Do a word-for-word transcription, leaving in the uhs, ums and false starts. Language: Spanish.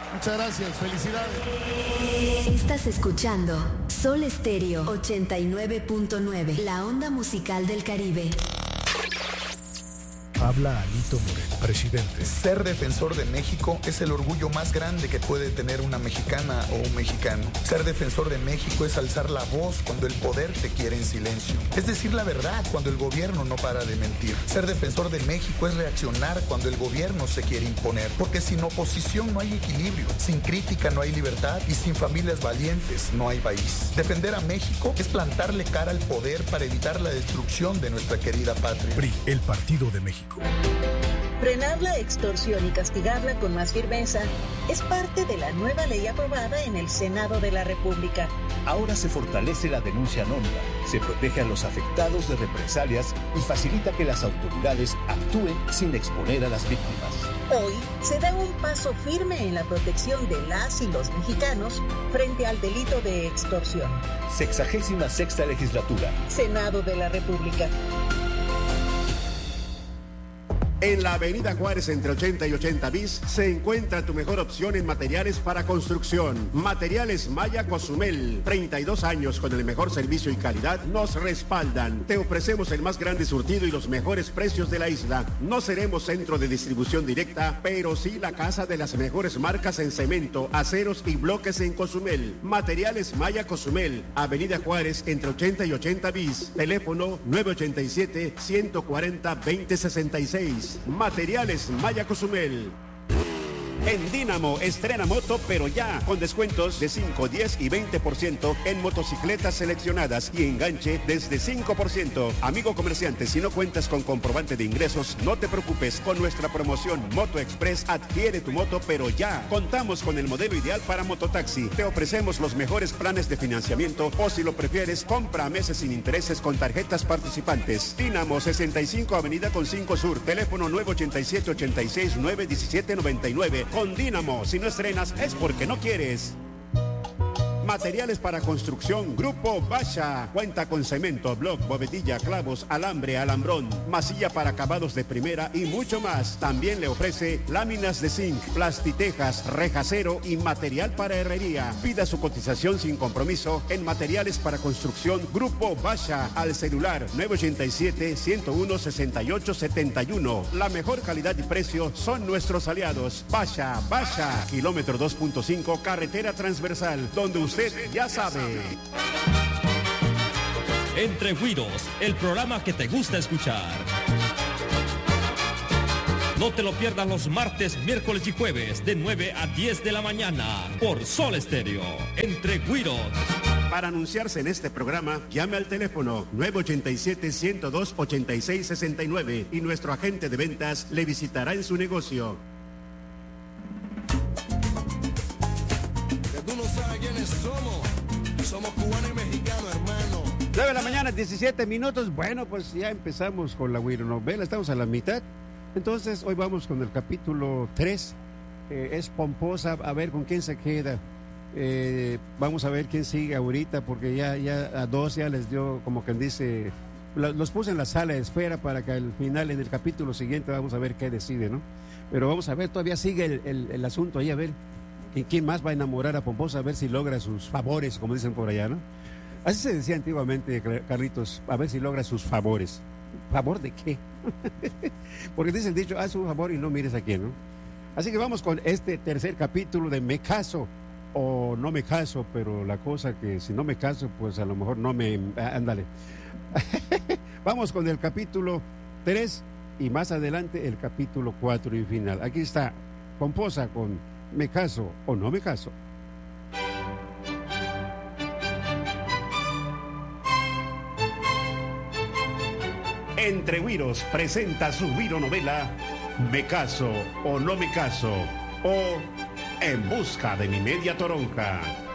Muchas gracias, felicidades. Estás escuchando Sol Estéreo ochenta y nueve punto nueve, la onda musical del Caribe. Habla Alito Moreno, presidente. Ser defensor de México es el orgullo más grande que puede tener una mexicana o un mexicano. Ser defensor de México es alzar la voz cuando el poder te quiere en silencio. Es decir la verdad cuando el gobierno no para de mentir. Ser defensor de México es reaccionar cuando el gobierno se quiere imponer. Porque sin oposición no hay equilibrio, sin crítica no hay libertad y sin familias valientes no hay país. Defender a México es plantarle cara al poder para evitar la destrucción de nuestra querida patria. P R I, el Partido de México. Frenar la extorsión y castigarla con más firmeza es parte de la nueva ley aprobada en el Senado de la República. Ahora se fortalece la denuncia anónima, se protege a los afectados de represalias y facilita que las autoridades actúen sin exponer a las víctimas. Hoy se da un paso firme en la protección de las y los mexicanos frente al delito de extorsión. Sexagésima sexta legislatura. Senado de la República. En la Avenida Juárez entre ochenta y ochenta bis se encuentra tu mejor opción en materiales para construcción. Materiales Maya Cozumel. treinta y dos años con el mejor servicio y calidad nos respaldan. Te ofrecemos el más grande surtido y los mejores precios de la isla. No seremos centro de distribución directa, pero sí la casa de las mejores marcas en cemento, aceros y bloques en Cozumel. Materiales Maya Cozumel. Avenida Juárez entre ochenta y ochenta bis. Teléfono nueve ocho siete, uno cuatro cero, dos cero seis seis. Materiales Maya Cozumel. En Dínamo estrena moto, pero ya, con descuentos de cinco, diez y veinte por ciento en motocicletas seleccionadas y enganche desde cinco por ciento. Amigo comerciante, si no cuentas con comprobante de ingresos, no te preocupes. Con nuestra promoción Moto Express, adquiere tu moto, pero ya. Contamos con el modelo ideal para mototaxi. Te ofrecemos los mejores planes de financiamiento o, si lo prefieres, compra a meses sin intereses con tarjetas participantes. Dínamo sesenta y cinco Avenida con cinco Sur. Teléfono nueve ocho siete, ocho seis, nueve uno siete nueve nueve. Con Dínamo, si no estrenas es porque no quieres. Materiales para construcción Grupo Basha. Cuenta con cemento, bloc, bovedilla, clavos, alambre, alambrón, masilla para acabados de primera y mucho más. También le ofrece láminas de zinc, plastitejas, rejacero y material para herrería. Pida su cotización sin compromiso en Materiales para construcción Grupo Basha al celular nueve ocho siete, uno uno, seis ocho siete uno. La mejor calidad y precio son nuestros aliados. Basha, Basha, kilómetro dos punto cinco, carretera transversal, donde usted ya sabe. Entre Güiros, el programa que te gusta escuchar. No te lo pierdas los martes, miércoles y jueves de nueve a diez de la mañana por Sol Estéreo. Entre Güiros. Para anunciarse en este programa, llame al teléfono nueve ocho siete, uno dos, ocho seis seis nueve y nuestro agente de ventas le visitará en su negocio. Somos, somos cubanos y mexicanos, hermano. nueve de la mañana, diecisiete minutos. Bueno, pues ya empezamos con la Güironovela, estamos a la mitad. Entonces, hoy vamos con el capítulo tres. Eh, es pomposa, a ver con quién se queda. Eh, vamos a ver quién sigue ahorita, porque ya, ya a dos ya les dio, como quien dice, los puse en la sala de espera para que al final, en el capítulo siguiente, vamos a ver qué decide, ¿no? Pero vamos a ver, todavía sigue el, el, el asunto ahí, a ver. ¿Y quién más va a enamorar a Pomposa? A ver si logra sus favores, como dicen por allá, ¿no? Así se decía antiguamente, Carlitos, a ver si logra sus favores. ¿Favor de qué? Porque dice el dicho, haz un favor y no mires a quién, ¿no? Así que vamos con este tercer capítulo de Me Caso o No Me Caso, pero la cosa que si no me caso, pues a lo mejor no me... Ándale. Vamos con el capítulo tres y más adelante el capítulo cuatro y final. Aquí está Pomposa con Me Caso o No Me Caso. Entre Güiros presenta su Güironovela Me Caso o No Me Caso o En Busca de mi Media Toronja.